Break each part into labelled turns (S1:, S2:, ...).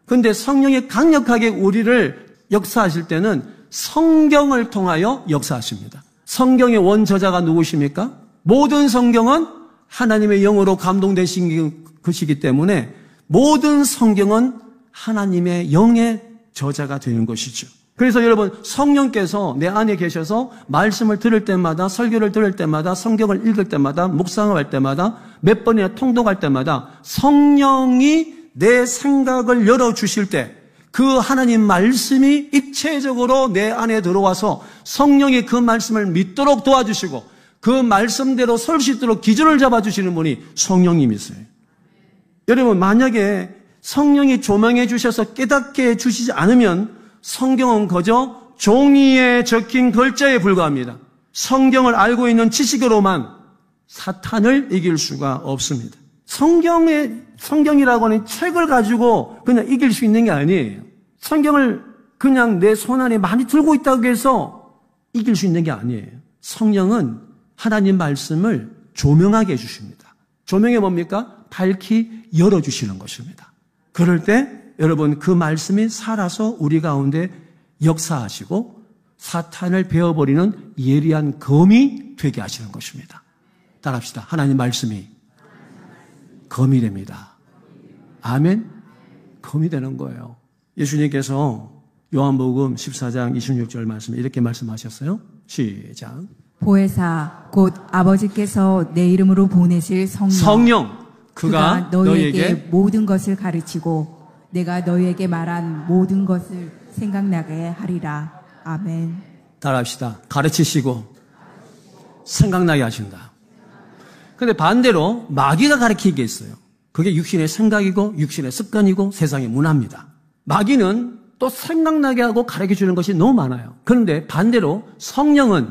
S1: 그런데 성령이 강력하게 우리를 역사하실 때는 성경을 통하여 역사하십니다. 성경의 원저자가 누구십니까? 모든 성경은 하나님의 영으로 감동되신 것이기 때문에 모든 성경은 하나님의 영의 저자가 되는 것이죠. 그래서 여러분, 성령께서 내 안에 계셔서 말씀을 들을 때마다, 설교를 들을 때마다, 성경을 읽을 때마다, 묵상할 때마다, 몇 번이나 통독할 때마다 성령이 내 생각을 열어주실 때 그 하나님 말씀이 입체적으로 내 안에 들어와서 성령이 그 말씀을 믿도록 도와주시고 그 말씀대로 설 수 있도록 기준을 잡아주시는 분이 성령님이세요. 여러분, 만약에 성령이 조명해 주셔서 깨닫게 해 주시지 않으면 성경은 그저 종이에 적힌 글자에 불과합니다. 성경을 알고 있는 지식으로만 사탄을 이길 수가 없습니다. 성경이라고 하는 책을 가지고 그냥 이길 수 있는 게 아니에요. 성경을 그냥 내 손 안에 많이 들고 있다고 해서 이길 수 있는 게 아니에요. 성령은 하나님 말씀을 조명하게 해주십니다. 조명이 뭡니까? 밝히 열어주시는 것입니다. 그럴 때 여러분, 그 말씀이 살아서 우리 가운데 역사하시고 사탄을 베어버리는 예리한 검이 되게 하시는 것입니다. 따라합시다. 하나님 말씀이 검이 됩니다. 아멘? 검이 되는 거예요. 예수님께서 요한복음 14장 26절 말씀에 이렇게 말씀하셨어요. 시작.
S2: 보혜사 곧 아버지께서 내 이름으로 보내실 성령 그가 너희에게 모든 것을 가르치고 내가 너희에게 말한 모든 것을 생각나게 하리라. 아멘.
S1: 따라합시다. 가르치시고 생각나게 하신다. 그런데 반대로 마귀가 가르치는 게 있어요. 그게 육신의 생각이고 육신의 습관이고 세상의 문화입니다. 마귀는 또 생각나게 하고 가르쳐주는 것이 너무 많아요. 그런데 반대로 성령은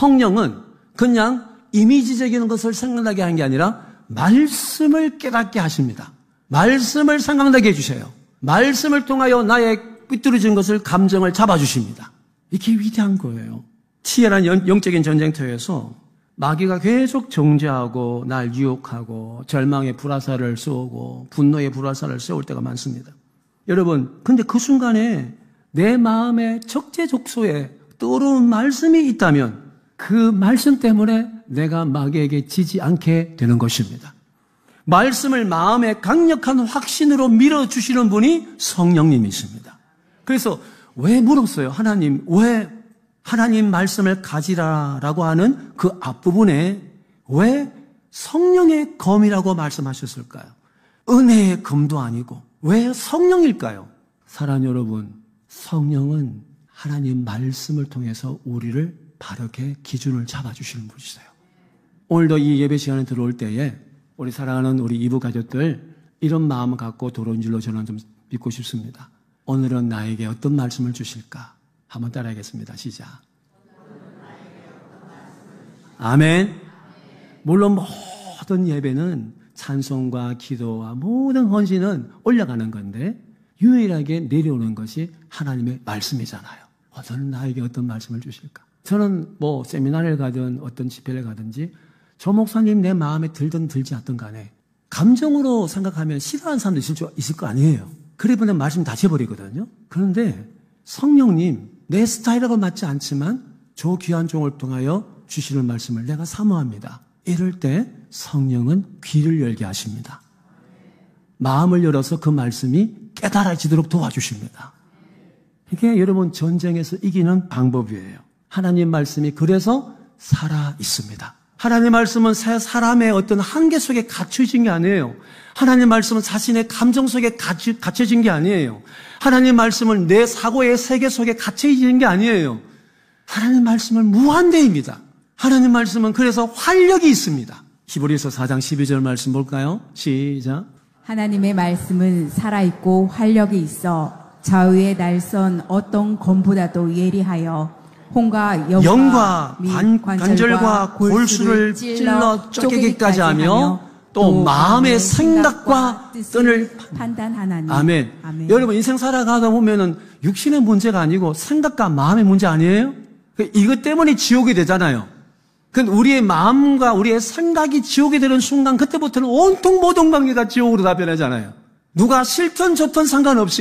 S1: 그냥 이미지적인 것을 생각나게 하는 게 아니라 말씀을 깨닫게 하십니다. 말씀을 생각나게 해주셔요. 말씀을 통하여 나의 삐뚤어진 것을, 감정을 잡아주십니다. 이게 위대한 거예요. 치열한 영적인 전쟁터에서 마귀가 계속 정죄하고 날 유혹하고 절망의 불화살을 쏘고 분노의 불화살을 쏘을 때가 많습니다. 여러분, 근데 그 순간에 내 마음에 적재적소에 떠오르는 말씀이 있다면 그 말씀 때문에 내가 마귀에게 지지 않게 되는 것입니다. 말씀을 마음의 강력한 확신으로 밀어주시는 분이 성령님이십니다. 그래서 왜 물었어요? 하나님, 왜 하나님 말씀을 가지라라고 하는 그 앞부분에 왜 성령의 검이라고 말씀하셨을까요? 은혜의 검도 아니고 왜 성령일까요? 사랑하는 여러분, 성령은 하나님 말씀을 통해서 우리를 바르게 기준을 잡아주시는 분이세요. 오늘도 이 예배 시간에 들어올 때에 우리 사랑하는 우리 이부 가족들 이런 마음을 갖고 들어온 줄로 저는 좀 믿고 싶습니다. 오늘은 나에게 어떤 말씀을 주실까? 한번 따라하겠습니다. 시작. 아멘. 물론 모든 예배는 찬송과 기도와 모든 헌신은 올라가는 건데 유일하게 내려오는 것이 하나님의 말씀이잖아요. 오늘은 나에게 어떤 말씀을 주실까? 저는 뭐 세미나를 가든 어떤 집회를 가든지 저 목사님 내 마음에 들든 들지 않든 간에 감정으로 생각하면 싫어하는 사람도 있을 거 아니에요. 그래보면 말씀 다 지어버리거든요. 그런데 성령님, 내 스타일하고 맞지 않지만 저 귀한 종을 통하여 주시는 말씀을 내가 사모합니다. 이럴 때 성령은 귀를 열게 하십니다. 마음을 열어서 그 말씀이 깨달아지도록 도와주십니다. 이게 여러분 전쟁에서 이기는 방법이에요. 하나님 말씀이 그래서 살아 있습니다. 하나님 말씀은 사람의 어떤 한계 속에 갇혀진 게 아니에요. 하나님 말씀은 자신의 감정 속에 갇혀진 게 아니에요. 하나님 말씀은 내 사고의 세계 속에 갇혀진 게 아니에요. 하나님 말씀은 무한대입니다. 하나님 말씀은 그래서 활력이 있습니다. 히브리서 4장 12절 말씀 볼까요? 시작.
S2: 하나님의 말씀은 살아있고 활력이 있어 좌우의 날선 어떤 검보다도 예리하여 홍과 영과 관절과 골수를 찔러 쪼개기까지 하며 또 마음의 생각과 뜻을 판단하나니.
S1: 아멘.
S2: 아멘.
S1: 여러분 인생 살아가다 보면은 육신의 문제가 아니고 생각과 마음의 문제 아니에요? 이것 때문에 지옥이 되잖아요. 우리의 마음과 우리의 생각이 지옥이 되는 순간 그때부터는 온통 모든 관계가 지옥으로 다 변하잖아요. 누가 싫든 좋든 상관없이